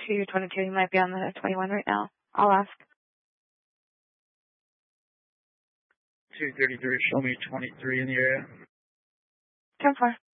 222, you might be on the 21 right now. I'll ask. 233, show me 23 in the area. 10-4.